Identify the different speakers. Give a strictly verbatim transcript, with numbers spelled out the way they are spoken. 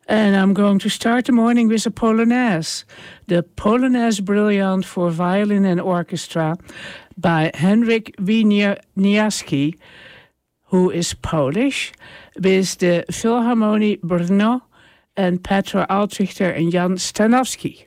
Speaker 1: And I'm going to start the morning with a Polonaise. The Polonaise Brilliant for Violin and Orchestra by Henryk Wieniawski, who is Polish, with the Philharmonie Brno and Petro Altrichter and Jan Stanowski.